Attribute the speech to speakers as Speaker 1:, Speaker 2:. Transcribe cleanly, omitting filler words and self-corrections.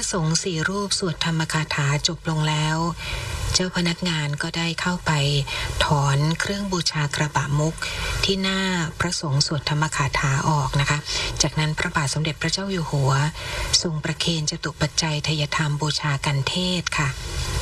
Speaker 1: สงฆ์4 รูปสวดธรรมคาถาจบลงแล้ว เจ้าพนักงานก็ได้เข้าไปถอนเครื่องบูชากระบะมุกที่หน้าพระสงฆ์สวดธรรมคาถาออกนะคะจากนั้นพระบาทสมเด็จพระเจ้าอยู่หัวทรงประเคนจตุปัจจัยทายธรรมบูชากันเทศค่ะ